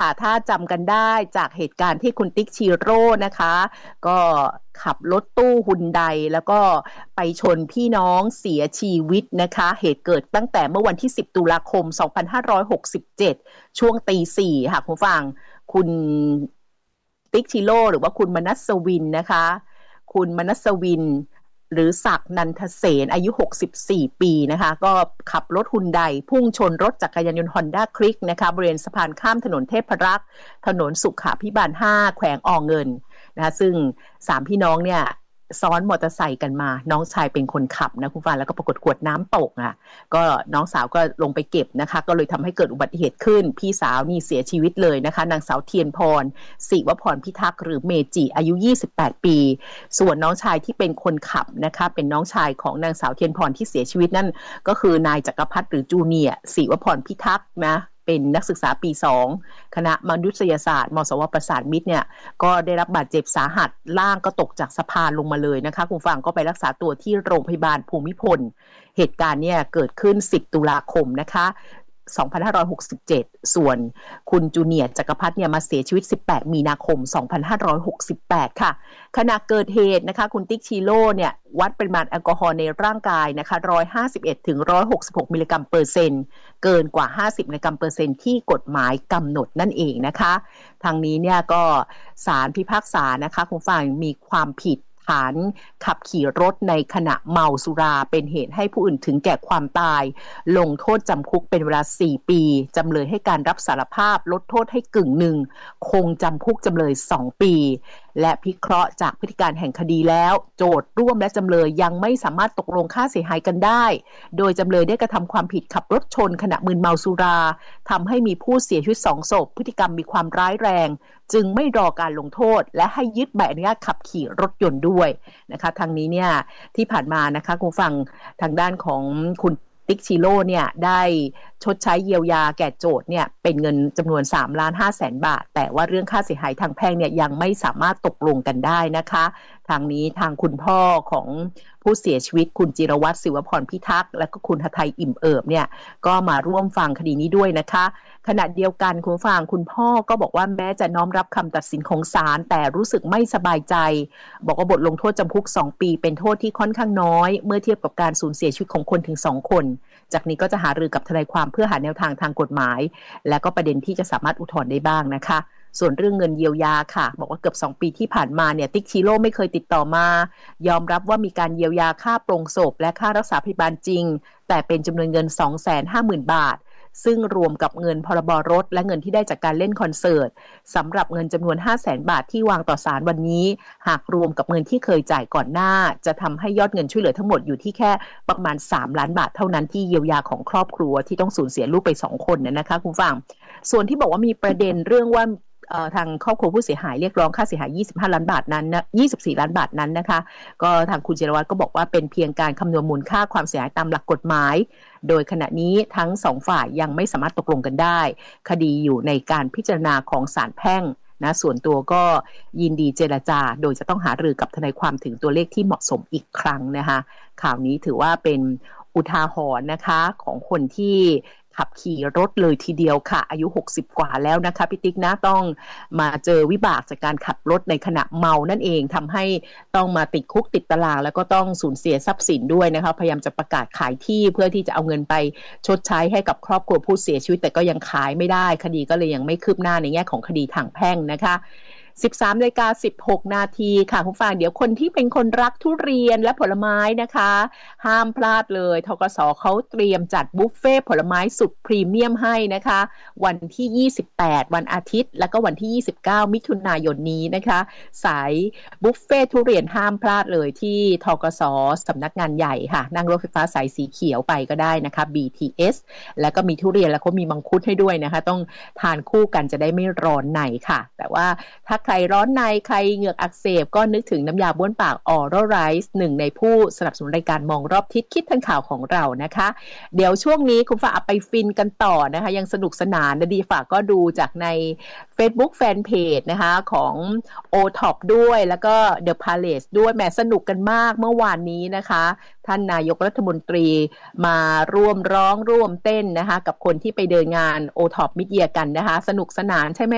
ถ้าจำกันได้จากเหตุการณ์ที่คุณติ๊กชิโร่นะคะก็ขับรถตู้ฮุนไดแล้วก็ไปชนพี่น้องเสียชีวิตนะคะเหตุเกิดตั้งแต่เมื่อวันที่10ตุลาคม2567ช่วงตี 4ค่ะคุณฟังคุณติ๊กชิโร่หรือว่าคุณมนัสวินนะคะคุณมนัสวินหรือศักดิ์นันทเสนอายุ64ปีนะคะก็ขับรถฮุนไดพุ่งชนรถจักรยานยนต์ Honda Click นะคะบริเวณสะพานข้ามถนนเทพรักษ์ถนนสุขาภิบาล5แขวงอเงินนะคะซึ่ง3พี่น้องเนี่ยซ้อนมอเตอร์ไซค์กันมาน้องชายเป็นคนขับนะคุณฟังแล้วก็ปรากฏขวดน้ำตกอ่ะก็น้องสาวก็ลงไปเก็บนะคะก็เลยทำให้เกิดอุบัติเหตุขึ้นพี่สาวนี่เสียชีวิตเลยนะคะนางสาวเทียนพรศิวพรพิทักษ์หรือเมจิอายุ28ปีส่วนน้องชายที่เป็นคนขับนะคะเป็นน้องชายของนางสาวเทียนพรที่เสียชีวิตนั่นก็คือนายจักรพัฒน์หรือจูเนียร์ศิวพรพิทักษ์นะเป็นนักศึกษาปี2คณะมนุษยศาสตร์มศวประสานมิตรเนี่ยก็ได้รับบาดเจ็บสาหัสล่างก็ตกจากสะพานลงมาเลยนะคะคุณฟังก็ไปรักษาตัวที่โรงพยาบาลภูมิพลเหตุการณ์เนี่ยเกิดขึ้น10ตุลาคมนะคะ2567ส่วนคุณจูเนียร์จักรพัฒน์เนี่ยมาเสียชีวิต18มีนาคม2568ค่ะขณะเกิดเหตุนะคะคุณติ๊กชิโร่เนี่ยวัดปริมาณแอลกอฮอล์ในร่างกายนะคะ151ถึง166มิลลิกรัมเปอร์เซ็นต์เกินกว่า50มิลลิกรัมเปอร์เซ็นต์ที่กฎหมายกำหนดนั่นเองนะคะทางนี้เนี่ยก็ศาลพิพากษานะคะคุณฟังมีความผิดฐานขับขี่รถในขณะเมาสุราเป็นเหตุให้ผู้อื่นถึงแก่ความตายลงโทษจำคุกเป็นเวลา4ปีจำเลยให้การรับสารภาพลดโทษให้กึ่งหนึ่งคงจำคุกจำเลย2ปีและพิเคราะห์จากพฤติการแห่งคดีแล้วโจทย์ร่วมและจำเลยยังไม่สามารถตกลงค่าเสียหายกันได้โดยจำเลยได้กระทำความผิดขับรถชนขณะมึนเมาสุราทำให้มีผู้เสียชีวิต2ศพพฤติกรรมมีความร้ายแรงจึงไม่รอการลงโทษและให้ยึดใบอนุญาตขับขี่รถยนต์ด้วยนะคะทางนี้เนี่ยที่ผ่านมานะคะคุณฟังทางด้านของคุณติ๊กชิโร่เนี่ยได้ชดใช้เยียวยาแก่โจทย์เนี่ยเป็นเงินจำนวน3,500,000 บาทแต่ว่าเรื่องค่าเสียหายทางแพ่งเนี่ยยังไม่สามารถตกลงกันได้นะคะทางนี้ทางคุณพ่อของผู้เสียชีวิตคุณจิรวัตรศิวพรพิทักษ์และก็คุณหทัยอิ่มเอิบเนี่ยก็มาร่วมฟังคดีนี้ด้วยนะคะขณะเดียวกันคุณฟังคุณพ่อก็บอกว่าแม้จะน้อมรับคำตัดสินของศาลแต่รู้สึกไม่สบายใจบอกว่าบทลงโทษจำคุก2ปีเป็นโทษที่ค่อนข้างน้อยเมื่อเทียบกับการสูญเสียชีวิตของคนถึง2คนจากนี้ก็จะหารือกับทนายความเพื่อหาแนวทางทางกฎหมายและก็ประเด็นที่จะสามารถอุทธรณ์ได้บ้างนะคะส่วนเรื่องเงินเยียวยาค่ะบอกว่าเกือบ2ปีที่ผ่านมาเนี่ยติ๊กชิโร่ไม่เคยติดต่อมายอมรับว่ามีการเยียวยาค่าปลงศพและค่ารักษาพยาบาลจริงแต่เป็นจำนวนเงิน 250,000 บาทซึ่งรวมกับเงินพรบรถและเงินที่ได้จากการเล่นคอนเสิร์ตสำหรับเงินจำนวน 500,000 บาทที่วางต่อศาลวันนี้หากรวมกับเงินที่เคยจ่ายก่อนหน้าจะทำให้ยอดเงินช่วยเหลือทั้งหมดอยู่ที่แค่ประมาณ3 ล้านบาทเท่านั้นที่เยียวยาของครอบครัวที่ต้องสูญเสียลูกไป2คนนะคะคุณฟังส่วนที่บอกว่ามีประเด็นเรื่องว่าทางครอบครัวผู้เสียหายเรียกร้องค่าเสียหาย25 ล้านบาทนั้นนะ24 ล้านบาทนั้นนะคะก็ทางคุณจิรวัตรก็บอกว่าเป็นเพียงการคำนวณมูลค่าความเสียหายตามหลักกฎหมายโดยขณะนี้ทั้ง2ฝ่ายยังไม่สามารถตกลงกันได้คดีอยู่ในการพิจารณาของศาลแพ่งนะส่วนตัวก็ยินดีเจรจาโดยจะต้องหารือกับทนายความถึงตัวเลขที่เหมาะสมอีกครั้งนะคะข่าวนี้ถือว่าเป็นอุทาหรณ์นะคะของคนที่ขับขี่รถเลยทีเดียวค่ะอายุ60กว่าแล้วนะคะพี่ติ๊กนะต้องมาเจอวิบากจากการขับรถในขณะเมานั่นเองทำให้ต้องมาติดคุกติดตารางแล้วก็ต้องสูญเสียทรัพย์สินด้วยนะคะพยายามจะประกาศขายที่เพื่อที่จะเอาเงินไปชดใช้ให้กับครอบครัวผู้เสียชีวิตแต่ก็ยังขายไม่ได้คดีก็เลยยังไม่คืบหน้าในแง่ของคดีทางแพ่งนะคะ13:16 นาทีค่ะคุณฟังเดี๋ยวคนที่เป็นคนรักทุเรียนและผลไม้นะคะห้ามพลาดเลยธกส.เขาเตรียมจัดบุฟเฟ่ผลไม้สุดพรีเมียมให้นะคะวันที่28วันอาทิตย์และก็วันที่29มิถุนายนนี้นะคะสายบุฟเฟ่ทุเรียนห้ามพลาดเลยที่ธกส.สำนักงานใหญ่ค่ะนั่งรถไฟฟ้าสายสีเขียวไปก็ได้นะคะ BTS แล้วก็มีทุเรียนแล้วก็มีมังคุดให้ด้วยนะคะต้องทานคู่กันจะได้ไม่ร้อนในค่ะแต่ว่าถ้าใครร้อนในใครเหงือกอักเสบก็นึกถึงน้ำยาบ้วนปากออโรไรส์หนึ่งในผู้สนับสนุนรายการมองรอบทิศคิดทันข่าวของเรานะคะเดี๋ยวช่วงนี้คุณฝากไปฟินกันต่อนะคะยังสนุกสนานนะดีฝากก็ดูจากใน Facebook Fanpage นะคะของ OTOP ด้วยแล้วก็ The Palace ด้วยแหมสนุกกันมากเมื่อวานนี้นะคะท่านนายกรัฐมนตรีมาร่วมร้องร่วมเต้นนะคะกับคนที่ไปเดินงาน OTOP Mid Year กันนะคะสนุกสนานใช่ไหม